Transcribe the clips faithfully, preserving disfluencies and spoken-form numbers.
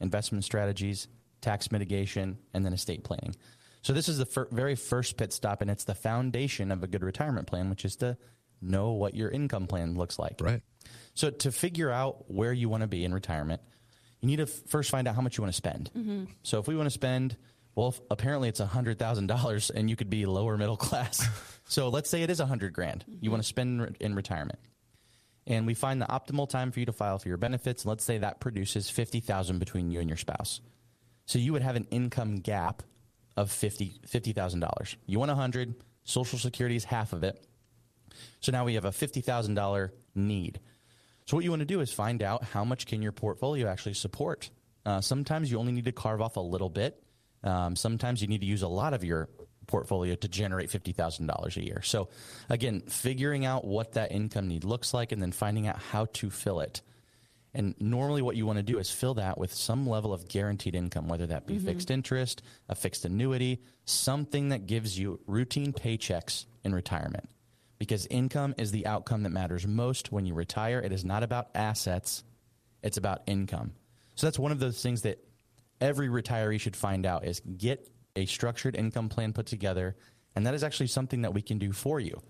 investment strategies, tax mitigation, and then estate planning. So this is the fir- very first pit stop, and it's the foundation of a good retirement plan, which is to know what your income plan looks like. Right. So to figure out where you want to be in retirement, you need to f- first find out how much you want to spend. Mm-hmm. So if we want to spend, well, if apparently it's one hundred thousand dollars, and you could be lower middle class. So let's say it is one hundred grand mm-hmm. you want to spend in, in retirement. And we find the optimal time for you to file for your benefits. Let's say that produces fifty thousand dollars between you and your spouse. So you would have an income gap of fifty thousand dollars. You want one hundred thousand dollars, Social Security is half of it. So now we have a fifty thousand dollars need. So what you want to do is find out how much can your portfolio actually support. Uh, sometimes you only need to carve off a little bit. Um, sometimes you need to use a lot of your portfolio to generate fifty thousand dollars a year. So again, figuring out what that income need looks like and then finding out how to fill it. And normally what you want to do is fill that with some level of guaranteed income, whether that be mm-hmm. fixed interest, a fixed annuity, something that gives you routine paychecks in retirement. Because income is the outcome that matters most when you retire. It is not about assets. It's about income. So that's one of those things that every retiree should find out is get a structured income plan put together, and that is actually something that we can do for you.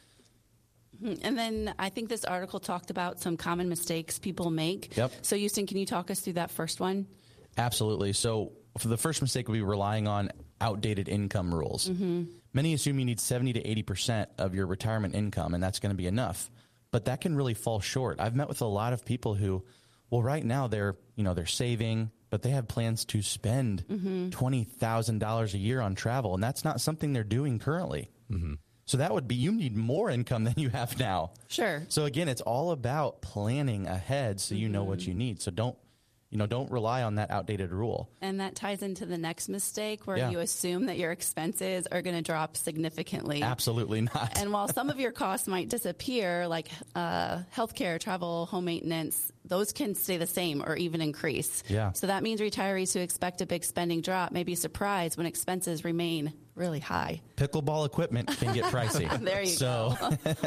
And then I think this article talked about some common mistakes people make. Yep. So Houston, can you talk us through that first one? Absolutely. So for the first mistake would be relying on outdated income rules. Mm-hmm. Many assume you need seventy to eighty percent of your retirement income, and that's going to be enough. But that can really fall short. I've met with a lot of people who, well, right now they're, you know, they're saving, but they have plans to spend mm-hmm. twenty thousand dollars a year on travel, and that's not something they're doing currently. Mm-hmm. So that would be, you need more income than you have now. Sure. So again, it's all about planning ahead so you mm-hmm. know what you need. So don't, you know, don't rely on that outdated rule. And that ties into the next mistake where yeah. you assume that your expenses are going to drop significantly. Absolutely not. And while some of your costs might disappear, like uh, healthcare, travel, home maintenance, those can stay the same or even increase. Yeah. So that means retirees who expect a big spending drop may be surprised when expenses remain really high. Pickleball equipment can get pricey. There you so.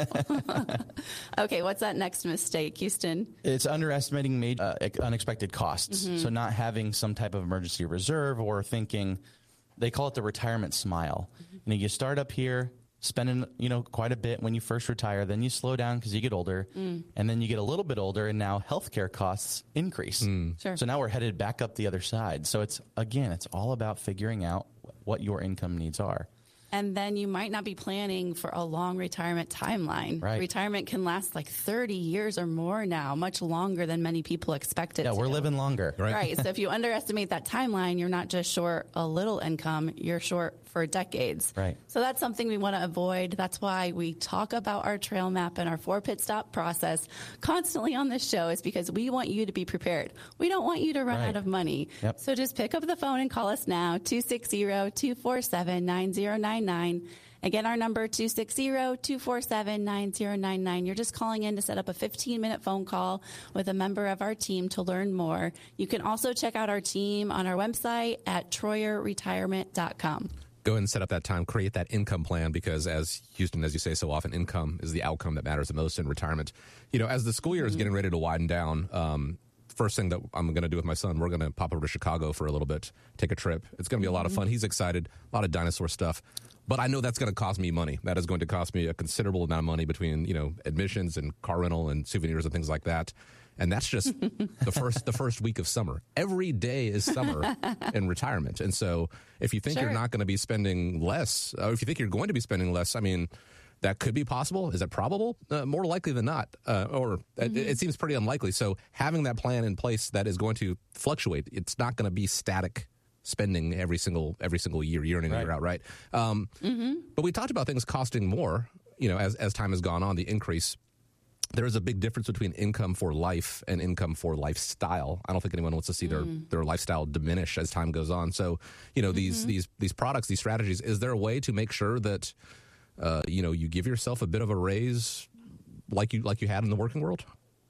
go. Okay, what's that next mistake, Houston? It's underestimating made, uh, unexpected costs. Mm-hmm. So not having some type of emergency reserve or thinking, they call it the retirement smile. Mm-hmm. You know, you start up here, spending, you know, quite a bit when you first retire, then you slow down because you get older, mm. and then you get a little bit older, and now healthcare costs increase. Mm. Sure. So now we're headed back up the other side. So it's, again, it's all about figuring out what your income needs are. And then you might not be planning for a long retirement timeline. Right. Retirement can last like thirty years or more now, much longer than many people expect it Yeah, to. we're living longer. Right. right. So if you underestimate that timeline, you're not just short a little income, you're short for decades. Right. So that's something we want to avoid. That's why we talk about our trail map and our four pit stop process constantly on this show, is because we want you to be prepared. We don't want you to run right. out of money. Yep. So just pick up the phone and call us now, two six zero, two four seven, nine zero nine nine. Again, our number, two six zero, two four seven, nine zero nine nine. You're just calling in to set up a fifteen-minute phone call with a member of our team to learn more. You can also check out our team on our website at troyer retirement dot com. Go ahead and set up that time, create that income plan, because as Houston, as you say so often, income is the outcome that matters the most in retirement. You know, as the school year mm-hmm. is getting ready to wind down, um, first thing that I'm going to do with my son, we're going to pop over to Chicago for a little bit, take a trip. It's going to be a lot of fun. He's excited, a lot of dinosaur stuff. But I know that's going to cost me money. That is going to cost me a considerable amount of money between, you know, admissions and car rental and souvenirs and things like that. And that's just the first the first week of summer. Every day is summer in retirement. And so if you think sure. you're not going to be spending less, or if you think you're going to be spending less, I mean, that could be possible. Is it probable? Uh, more likely than not. Uh, or mm-hmm. it, it seems pretty unlikely. So having that plan in place that is going to fluctuate, it's not going to be static spending every single every single year, year in and right. year out, right? Um, mm-hmm. But we talked about things costing more, you know, as, as time has gone on, the increase. There is a big difference between income for life and income for lifestyle. I don't think anyone wants to see mm. their, their lifestyle diminish as time goes on. So, you know, mm-hmm. these these these products, these strategies, is there a way to make sure that, uh, you know, you give yourself a bit of a raise like you like you had in the working world?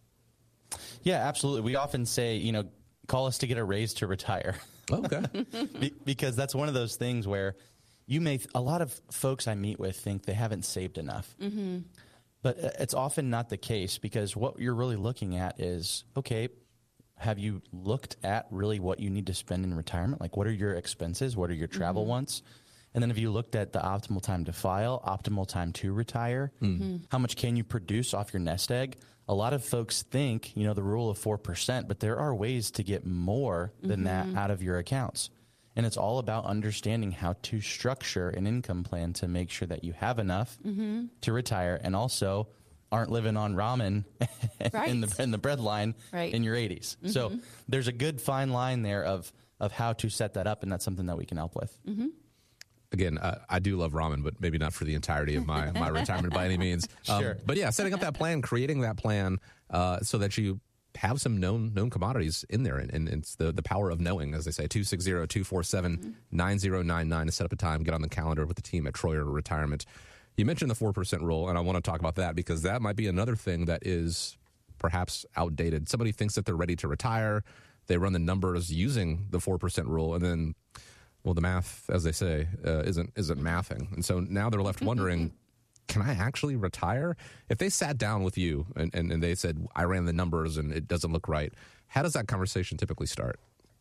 Yeah, absolutely. We often say, you know, call us to get a raise to retire. Okay. Be- because that's one of those things where you may, th- a lot of folks I meet with think they haven't saved enough. Mm-hmm. But it's often not the case, because what you're really looking at is, okay, have you looked at really what you need to spend in retirement? Like, what are your expenses? What are your travel Mm-hmm. wants? And then have you looked at the optimal time to file, optimal time to retire? Mm-hmm. How much can you produce off your nest egg? A lot of folks think, you know, the rule of four percent, but there are ways to get more than Mm-hmm. that out of your accounts. And it's all about understanding how to structure an income plan to make sure that you have enough Mm-hmm. to retire and also aren't living on ramen Right. in the in the bread line Right. in your eighties. So there's a good fine line there of of how to set that up, and that's something that we can help with. Mm-hmm. Again, uh, I do love ramen, but maybe not for the entirety of my, my retirement by any means. Um, Sure. But yeah, setting up that plan, creating that plan uh, so that you have some known known commodities in there. And, and it's the, the power of knowing, as they say, two six zero, two four seven, nine zero nine nine to set up a time, get on the calendar with the team at Troyer Retirement. You mentioned the four percent rule, and I want to talk about that because that might be another thing that is perhaps outdated. Somebody thinks that they're ready to retire. They run the numbers using the four percent rule, and then well, the math, as they say, uh, isn't isn't mathing. And so now they're left wondering, can I actually retire? If they sat down with you and, and, and they said, I ran the numbers and it doesn't look right, how does that conversation typically start?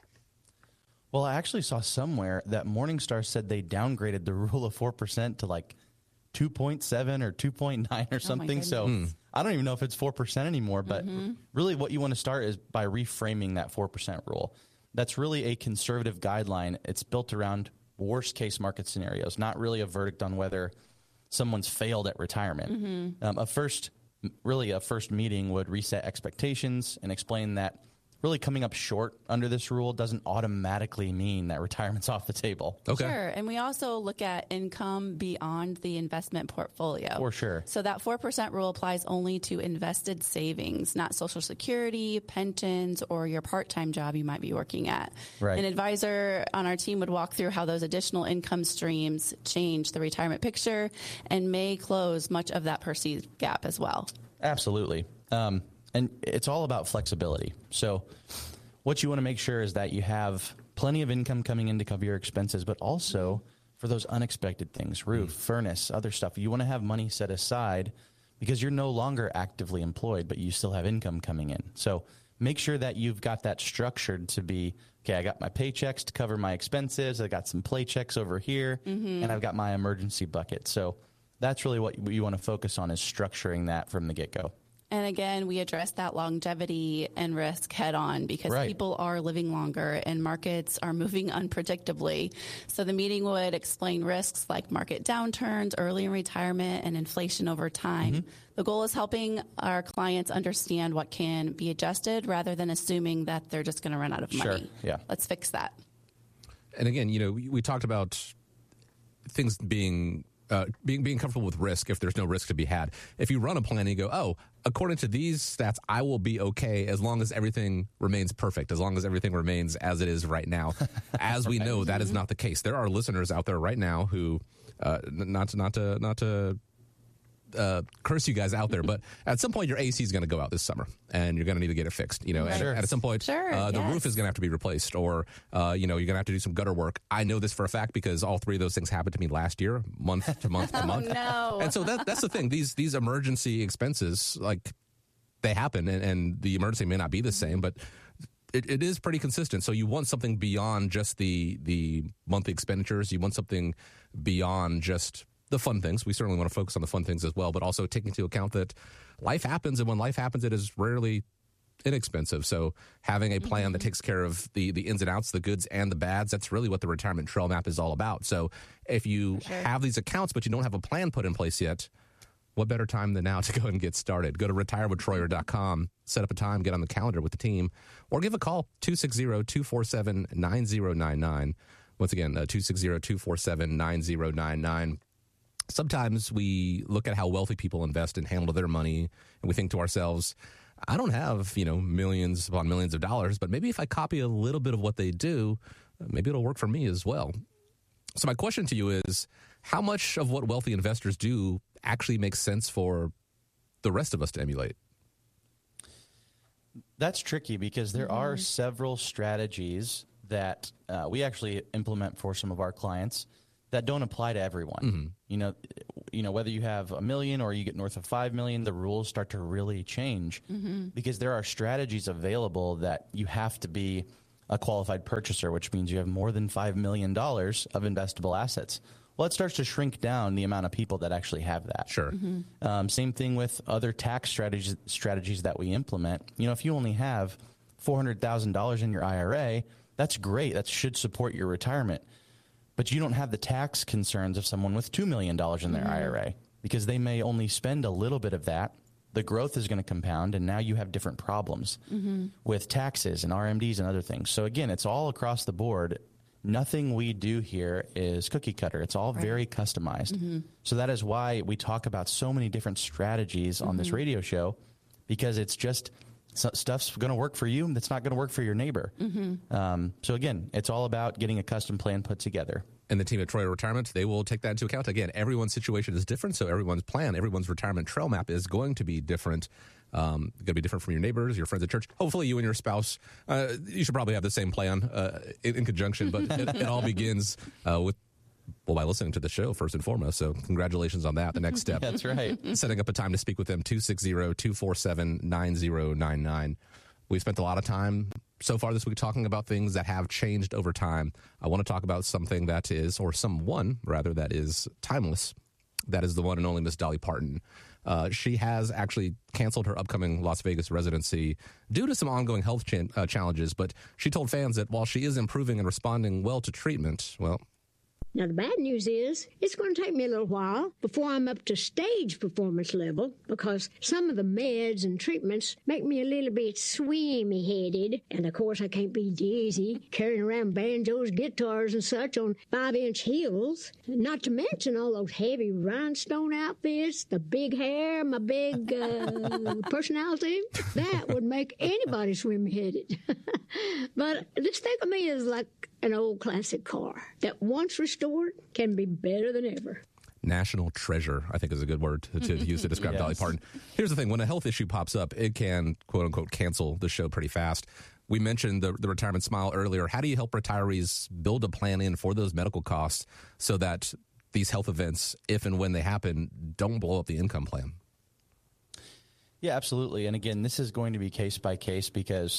Well, I actually saw somewhere that Morningstar said they downgraded the rule of four percent to like two point seven or two point nine or something. So goodness. I don't even know if it's four percent anymore, but Mm-hmm. really what you want to start is by reframing that four percent rule. That's really a conservative guideline. It's built around worst case market scenarios, not really a verdict on whether someone's failed at retirement. Mm-hmm. Um, a first, really a first meeting would reset expectations and explain that really coming up short under this rule doesn't automatically mean that retirement's off the table. Okay. Sure. And we also look at income beyond the investment portfolio. For sure. So that four percent rule applies only to invested savings, not Social Security, pensions, or your part-time job you might be working at. Right. An advisor on our team would walk through how those additional income streams change the retirement picture and may close much of that perceived gap as well. Absolutely. Um, and it's all about flexibility. So what you want to make sure is that you have plenty of income coming in to cover your expenses, but also for those unexpected things, roof, furnace, other stuff. You want to have money set aside because you're no longer actively employed, but you still have income coming in. So make sure that you've got that structured to be, okay, I got my paychecks to cover my expenses. I got some play checks over here, and I've got my emergency bucket. So that's really what you want to focus on, is structuring that from the get-go. And again, we address that longevity and risk head on because Right. people are living longer and markets are moving unpredictably. So the meeting would explain risks like market downturns, early in retirement, and inflation over time. Mm-hmm. The goal is helping our clients understand what can be adjusted rather than assuming that they're just going to run out of Sure, money. yeah. Let's fix that. And again, you know, we, we talked about things being uh, being being comfortable with risk if there's no risk to be had. If you run a plan and you go, oh, according to these stats, I will be okay as long as everything remains perfect, as long as everything remains as it is right now. As we know, that is not the case. There are listeners out there right now who, uh, not to, not to, not to uh, curse you guys out there, but at some point your A C is going to go out this summer and you're going to need to get it fixed. You know, Right. at, at some point, Sure, uh, the yes. roof is going to have to be replaced, or uh, you know, you're going to have to do some gutter work. I know this for a fact because all three of those things happened to me last year, month to month to month. no. And so that that's the thing. These these emergency expenses, like, they happen, and, and the emergency may not be the same, but it, it is pretty consistent. So you want something beyond just the the monthly expenditures. You want something beyond just the fun things. We certainly want to focus on the fun things as well, but also taking into account that life happens, and when life happens, it is rarely inexpensive. So having a plan that takes care of the the ins and outs, the goods and the bads, that's really what the retirement trail map is all about. So if you sure. have these accounts, but you don't have a plan put in place yet, what better time than now to go ahead and get started? Go to retire with troyer dot com, set up a time, get on the calendar with the team, or give a call, two six zero, two four seven, nine zero nine nine. Once again, uh, two six zero, two four seven, nine zero nine nine. Sometimes we look at how wealthy people invest and handle their money, and we think to ourselves, I don't have, you know, millions upon millions of dollars, but maybe if I copy a little bit of what they do, maybe it'll work for me as well. So my question to you is, how much of what wealthy investors do actually makes sense for the rest of us to emulate? That's tricky because there are several strategies that uh, we actually implement for some of our clients that don't apply to everyone. You know, you know, whether you have a million or you get north of five million, the rules start to really change mm-hmm. because there are strategies available that you have to be a qualified purchaser, which means you have more than five million dollars of investable assets. Well, it starts to shrink down the amount of people that actually have that. Sure. Mm-hmm. Um, same thing with other tax strategies strategies that we implement. You know, if you only have four hundred thousand dollars in your I R A, that's great. That should support your retirement. But you don't have the tax concerns of someone with two million dollars in their mm-hmm. I R A because they may only spend a little bit of that. The growth is going to compound, and now you have different problems mm-hmm. with taxes and R M Ds and other things. So, again, it's all across the board. Nothing we do here is cookie cutter. It's all right. very customized. Mm-hmm. So that is why we talk about so many different strategies mm-hmm. on this radio show, because it's just so, stuff's going to work for you that's not going to work for your neighbor. Mm-hmm. Um, so, again, it's all about getting a custom plan put together. And the team at Troyer Retirement, they will take that into account. Again, everyone's situation is different, so everyone's plan, everyone's retirement trail map is going to be different. Um, going to be different from your neighbors, your friends at church. Hopefully you and your spouse, uh, you should probably have the same plan uh, in, in conjunction, but it, it all begins uh, with, well, by listening to the show first and foremost. So congratulations on that. The next step. That's right. Setting up a time to speak with them, two six zero, two four seven, nine zero nine nine. We've spent a lot of time so far this week talking about things that have changed over time. I want to talk about something that is, or someone rather, that is timeless. That is the one and only Miss Dolly Parton. Uh, she has actually canceled her upcoming Las Vegas residency due to some ongoing health cha- uh, challenges, but she told fans that while she is improving and responding well to treatment, well... Now, the bad news is it's going to take me a little while before I'm up to stage performance level because some of the meds and treatments make me a little bit swimmy-headed. And, of course, I can't be dizzy carrying around banjos, guitars, and such on five-inch heels. Not to mention all those heavy rhinestone outfits, the big hair, my big uh, personality. That would make anybody swimmy-headed. But just think of me as like an old classic car that once restored can be better than ever. National treasure, I think, is a good word to, to use to describe yes. Dolly Parton. Here's the thing. When a health issue pops up, it can, quote unquote, cancel the show pretty fast. We mentioned the, the retirement smile earlier. How do you help retirees build a plan in for those medical costs so that these health events, if and when they happen, don't blow up the income plan? Yeah, absolutely. And again, this is going to be case by case because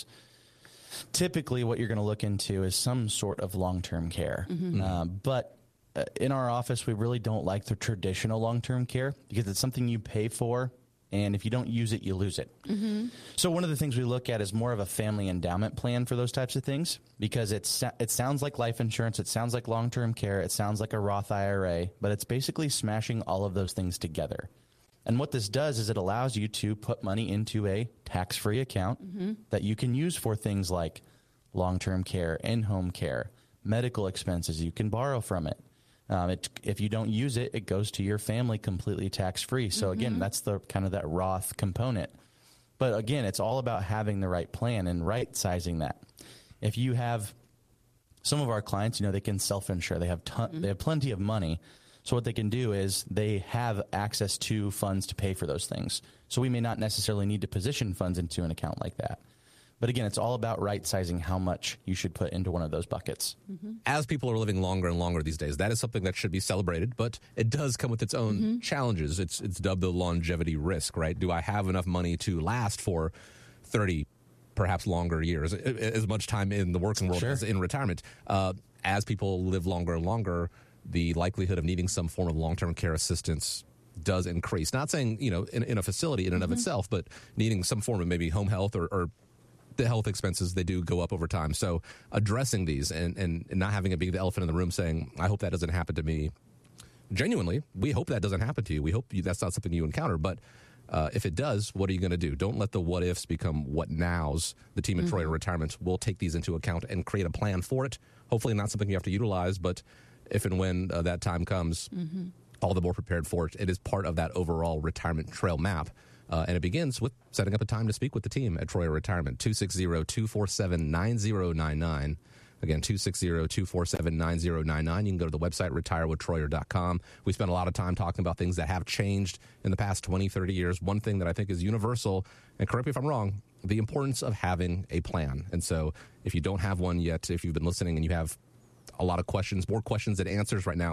typically what you're going to look into is some sort of long-term care. Mm-hmm. Uh, but uh, in our office, we really don't like the traditional long-term care because it's something you pay for, and if you don't use it, you lose it. Mm-hmm. So one of the things we look at is more of a family endowment plan for those types of things because it's, it sounds like life insurance, it sounds like long-term care, it sounds like a Roth I R A, but it's basically smashing all of those things together. And what this does is it allows you to put money into a tax-free account mm-hmm. that you can use for things like long-term care, in-home care, medical expenses. You can borrow from it. Um, it. If you don't use it, it goes to your family completely tax-free. So, mm-hmm. again, that's the kind of that Roth component. But, again, it's all about having the right plan and right-sizing that. If you have some of our clients, you know, they can self-insure. They have ton- mm-hmm. they have plenty of money. So what they can do is they have access to funds to pay for those things. So we may not necessarily need to position funds into an account like that. But again, it's all about right-sizing how much you should put into one of those buckets. Mm-hmm. As people are living longer and longer these days, that is something that should be celebrated, but it does come with its own mm-hmm. challenges. It's it's dubbed the longevity risk, right? Do I have enough money to last for thirty, perhaps longer years, as much time in the working world sure. as in retirement? Uh, as people live longer and longer, the likelihood of needing some form of long-term care assistance does increase. Not saying, you know, in, in a facility in and mm-hmm. of itself, but needing some form of maybe home health or, or the health expenses, they do go up over time. So addressing these and, and, and not having it be the elephant in the room saying, I hope that doesn't happen to me. Genuinely, we hope that doesn't happen to you. We hope you, that's not something you encounter. But uh, if it does, what are you going to do? Don't let the what ifs become what nows. The team at mm-hmm. Troyer Retirement will take these into account and create a plan for it. Hopefully not something you have to utilize, but if and when uh, that time comes, mm-hmm. all the more prepared for it. It is part of that overall retirement trail map. Uh, and it begins with setting up a time to speak with the team at Troyer Retirement, two six zero, two four seven, nine zero nine nine. Again, two six zero, two four seven, nine zero nine nine. You can go to the website, retire with troyer dot com. We spent a lot of time talking about things that have changed in the past twenty, thirty years. One thing that I think is universal, and correct me if I'm wrong, the importance of having a plan. And so if you don't have one yet, if you've been listening and you have a lot of questions, more questions than answers right now,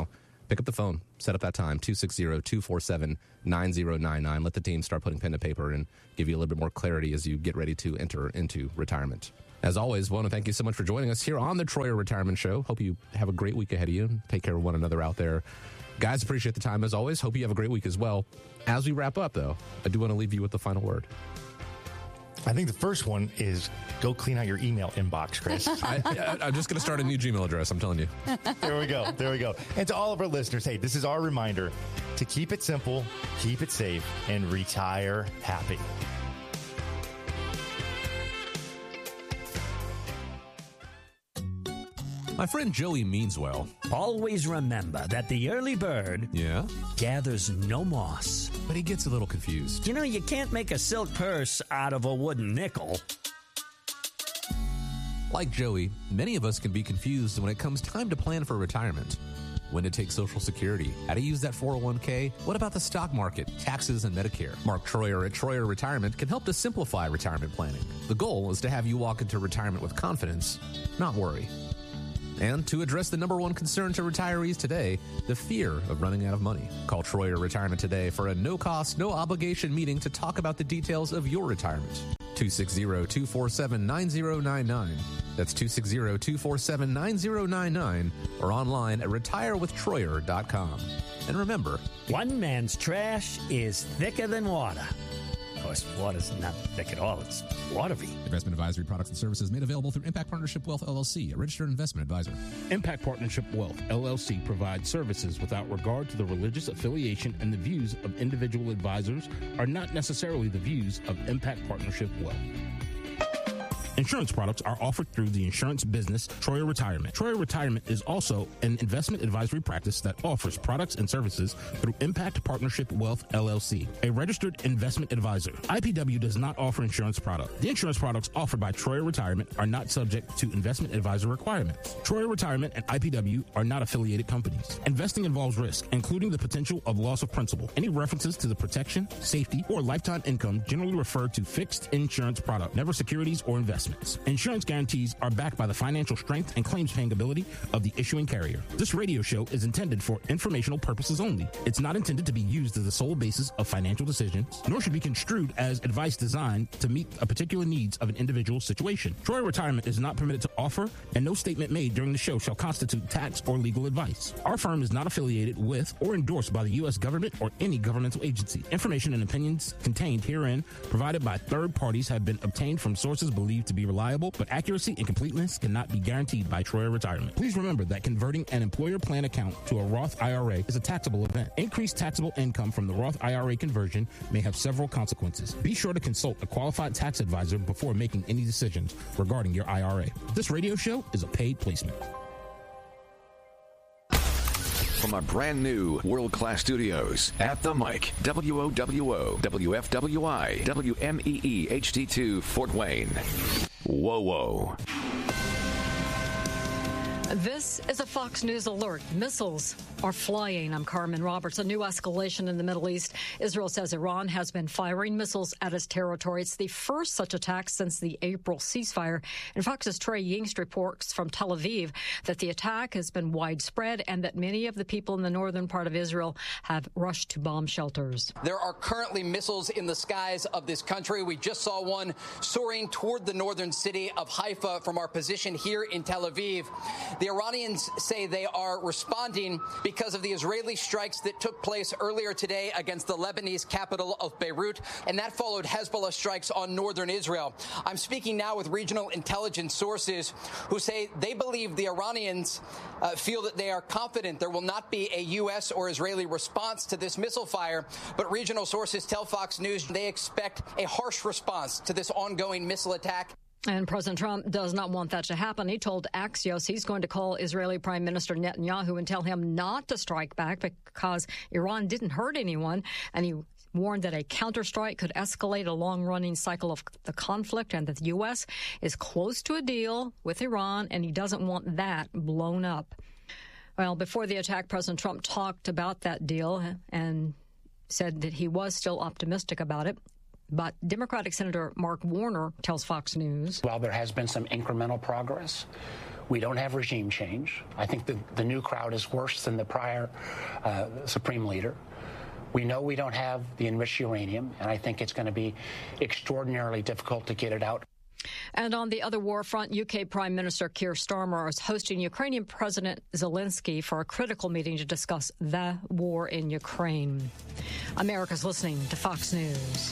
Pick up the phone, set up that time, two six zero, two four seven, nine zero nine nine. Let the team start putting pen to paper and give you a little bit more clarity as you get ready to enter into retirement. As always, want to thank you so much for joining us here on the Troyer Retirement Show. Hope you have a great week ahead of you. Take care of one another out there. Guys, appreciate the time as always. Hope you have a great week as well. As we wrap up, though, I do want to leave you with the final word. I think the first one is go clean out your email inbox, Chris. I, I, I'm just going to start a new Gmail address, I'm telling you. There we go. There we go. And to all of our listeners, hey, this is our reminder to keep it simple, keep it safe, and retire happy. My friend Joey means well. Always remember that the early bird Yeah? gathers no moss. But he gets a little confused. You know, you can't make a silk purse out of a wooden nickel. Like Joey, many of us can be confused when it comes time to plan for retirement. When to take Social Security, how to use that four oh one k, what about the stock market, taxes, and Medicare? Mark Troyer at Troyer Retirement can help to simplify retirement planning. The goal is to have you walk into retirement with confidence, not worry. And to address the number one concern to retirees today, the fear of running out of money. Call Troyer Retirement today for a no-cost, no-obligation meeting to talk about the details of your retirement. two six zero, two four seven, nine zero nine nine. That's two six zero, two four seven, nine zero nine nine or online at retire with troyer dot com. And remember, One man's trash is thicker than water. Of course, water's not thick at all. It's watery. Investment advisory products and services made available through Impact Partnership Wealth, L L C, a registered investment advisor. Impact Partnership Wealth, L L C provides services without regard to the religious affiliation, and the views of individual advisors are not necessarily the views of Impact Partnership Wealth. Insurance products are offered through the insurance business Troyer Retirement. Troyer Retirement is also an investment advisory practice that offers products and services through Impact Partnership Wealth, L L C, a registered investment advisor. I P W does not offer insurance products. The insurance products offered by Troyer Retirement are not subject to investment advisor requirements. Troyer Retirement and I P W are not affiliated companies. Investing involves risk, including the potential of loss of principal. Any references to the protection, safety, or lifetime income generally refer to fixed insurance product, never securities or investments. Insurance guarantees are backed by the financial strength and claims paying ability of the issuing carrier. This radio show is intended for informational purposes only. It's not intended to be used as the sole basis of financial decisions, nor should be construed as advice designed to meet a particular needs of an individual situation. Troyer Retirement is not permitted to offer, and no statement made during the show shall constitute tax or legal advice. Our firm is not affiliated with or endorsed by the U S government or any governmental agency. Information and opinions contained herein provided by third parties have been obtained from sources believed to be reliable, but accuracy and completeness cannot be guaranteed by Troyer Retirement. Please remember that converting an employer plan account to a Roth I R A is a taxable event. Increased taxable income from the Roth I R A conversion may have several consequences. Be sure to consult a qualified tax advisor before making any decisions regarding your I R A. This radio show is a paid placement. From our brand new world-class studios at the mic, W O W O, W F W I, W M E E H D two, Fort Wayne. Whoa, whoa. This is a Fox News alert. Missiles are flying. I'm Carmen Roberts. A new escalation in the Middle East. Israel says Iran has been firing missiles at its territory. It's the first such attack since the April ceasefire. And Fox's Trey Yingst reports from Tel Aviv that the attack has been widespread and that many of the people in the northern part of Israel have rushed to bomb shelters. There are currently missiles in the skies of this country. We just saw one soaring toward the northern city of Haifa from our position here in Tel Aviv. The Iranians say they are responding because of the Israeli strikes that took place earlier today against the Lebanese capital of Beirut, and that followed Hezbollah strikes on northern Israel. I'm speaking now with regional intelligence sources who say they believe the Iranians uh, feel that they are confident there will not be a U S or Israeli response to this missile fire, but regional sources tell Fox News they expect a harsh response to this ongoing missile attack. And President Trump does not want that to happen. He told Axios he's going to call Israeli Prime Minister Netanyahu and tell him not to strike back because Iran didn't hurt anyone. And he warned that a counterstrike could escalate a long-running cycle of the conflict and that the U S is close to a deal with Iran, and he doesn't want that blown up. Well, before the attack, President Trump talked about that deal and said that he was still optimistic about it. But Democratic Senator Mark Warner tells Fox News, while there has been some incremental progress, We don't have regime change. I think the, the new crowd is worse than the prior uh, supreme leader. We know we don't have the enriched uranium, and I think it's going to be extraordinarily difficult to get it out. And on the other war front, U K Prime Minister Keir Starmer is hosting Ukrainian President Zelensky for a critical meeting to discuss the war in Ukraine. America's listening to Fox News.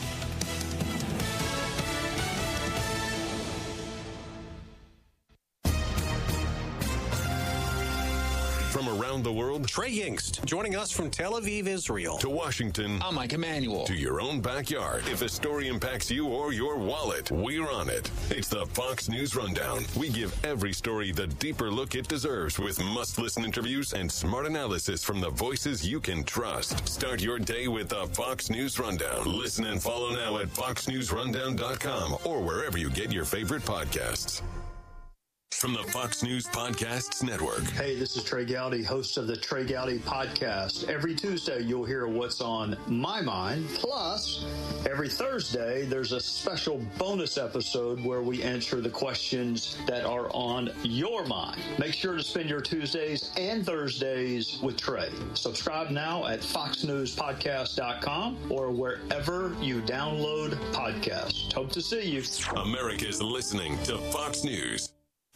From around the world, Trey Yingst, joining us from Tel Aviv, Israel. To Washington, I'm Mike Emanuel. To your own backyard. If a story impacts you or your wallet, we're on it. It's the Fox News Rundown. We give every story the deeper look it deserves with must-listen interviews and smart analysis from the voices you can trust. Start your day with the Fox News Rundown. Listen and follow now at fox news rundown dot com or wherever you get your favorite podcasts. From the Fox News Podcasts Network. Hey, this is Trey Gowdy, host of the Trey Gowdy Podcast. Every Tuesday, you'll hear what's on my mind. Plus, every Thursday, there's a special bonus episode where we answer the questions that are on your mind. Make sure to spend your Tuesdays and Thursdays with Trey. Subscribe now at fox news podcast dot com or wherever you download podcasts. Hope to see you. America's listening to Fox News.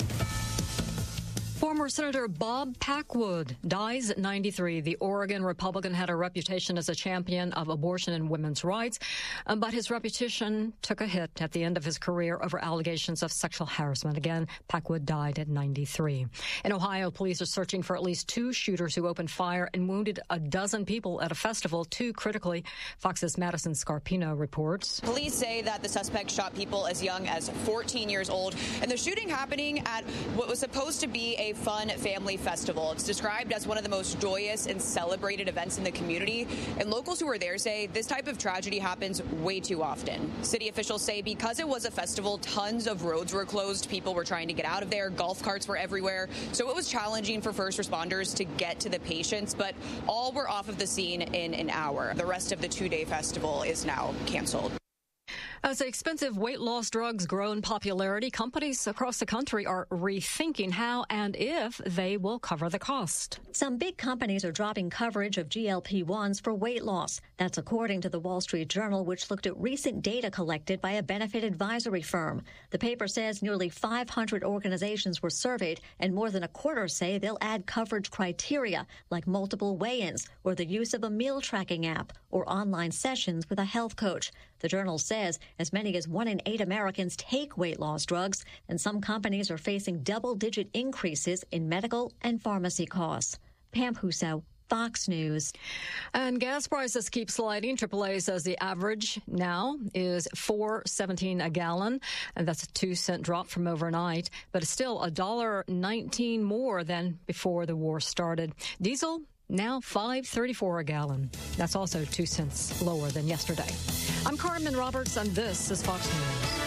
Former Senator Bob Packwood dies at ninety-three. The Oregon Republican had a reputation as a champion of abortion and women's rights, but his reputation took a hit at the end of his career over allegations of sexual harassment. Again, Packwood died at ninety-three. In Ohio, police are searching for at least two shooters who opened fire and wounded a dozen people at a festival, two critically. Fox's Madison Scarpino reports. Police say that the suspect shot people as young as fourteen years old, and the shooting happening at what was supposed to be a fun family festival. It's described as one of the most joyous and celebrated events in the community, and locals who were there say this type of tragedy happens way too often. City officials say because it was a festival, tons of roads were closed, people were trying to get out of there, golf carts were everywhere, so it was challenging for first responders to get to the patients, but all were off of the scene in an hour. The rest of the two-day festival is now canceled. As expensive weight loss drugs grow in popularity, companies across the country are rethinking how and if they will cover the cost. Some big companies are dropping coverage of G L P ones for weight loss. That's according to the Wall Street Journal, which looked at recent data collected by a benefit advisory firm. The paper says nearly five hundred organizations were surveyed, and more than a quarter say they'll add coverage criteria like multiple weigh-ins or the use of a meal tracking app or online sessions with a health coach. The Journal says as many as one in eight Americans take weight loss drugs, and some companies are facing double-digit increases in medical and pharmacy costs. Pam Huso, Fox News. And gas prices keep sliding. triple A says the average now is four seventeen a gallon, and that's a two cent drop from overnight, but it's still one dollar nineteen more than before the war started. Diesel now five thirty-four a gallon. That's also two cents lower than yesterday. I'm Carmen Roberts, and this is Fox News.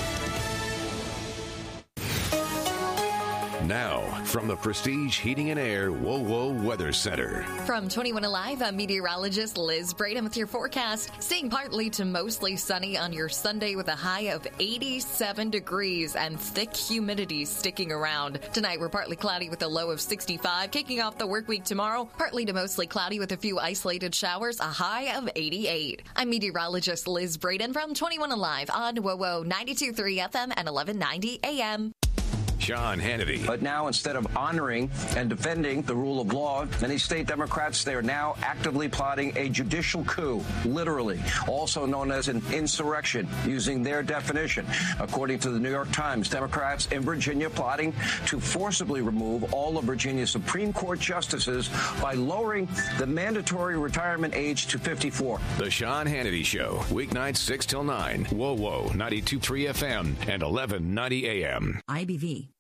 Now, from the Prestige Heating and Air Whoa Whoa Weather Center. From twenty-one Alive, I'm meteorologist Liz Braden with your forecast. Staying partly to mostly sunny on your Sunday with a high of eighty-seven degrees and thick humidity sticking around. Tonight, we're partly cloudy with a low of sixty-five. Kicking off the work week tomorrow, partly to mostly cloudy with a few isolated showers, a high of eighty-eight. I'm meteorologist Liz Braden from twenty-one Alive on Whoa Whoa ninety-two point three F M and eleven ninety A M. Sean Hannity. But now, instead of honoring and defending the rule of law, many state Democrats, they are now actively plotting a judicial coup, literally, also known as an insurrection, using their definition. According to the New York Times, Democrats in Virginia plotting to forcibly remove all of Virginia's Supreme Court justices by lowering the mandatory retirement age to fifty-four. The Sean Hannity Show, weeknights six till nine. Whoa, whoa, ninety-two point three F M and eleven ninety A M. I B V.